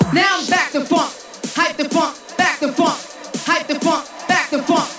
Now I'm back to funk, hype the funk, back to funk, hype the funk, back to funk.